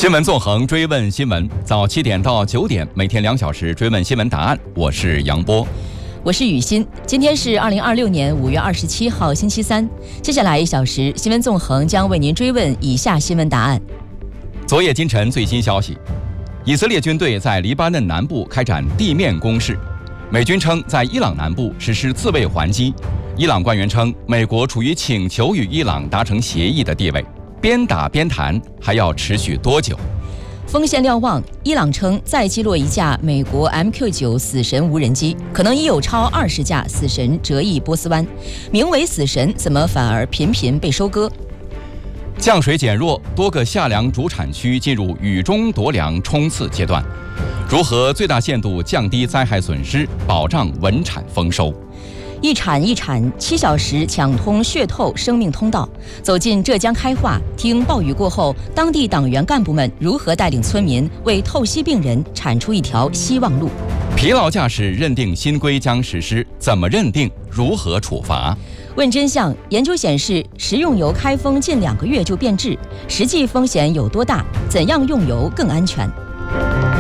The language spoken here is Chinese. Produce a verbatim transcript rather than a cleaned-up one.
新闻纵横，追问新闻，早七点到九点，每天两小时追问新闻答案。我是杨波， 我是雨欣。今天是二零二六年五月二十七号，星期三。接下来一小时，新闻纵横将为您追问以下新闻答案。 昨夜今晨最新消息，以色列军队在黎巴嫩南部开展地面攻势，美军称在伊朗南部实施自卫还击。伊朗官员称，美国处于请求与伊朗达成协议的地位。边打边谈还要持续多久？ 锋线瞭望，伊朗称再击落一架美国 M Q 九 死神无人机，可能已有超二十架死神折翼波斯湾。名为死神，怎么反而频频被收割？ 降水减弱，多个夏粮主产区进入雨中夺粮冲刺阶段。如何最大限度降低灾害损失，保障稳产丰收？ 一产一产，七小时抢通血透生命通道。走进浙江开化，听暴雨过后，当地党员干部们如何带领村民为透析病人铲出一条希望路。 疲劳驾驶认定新规将实施，怎么认定？如何处罚？ 问真相，研究显示，食用油开封近两个月就变质，实际风险有多大？怎样用油更安全？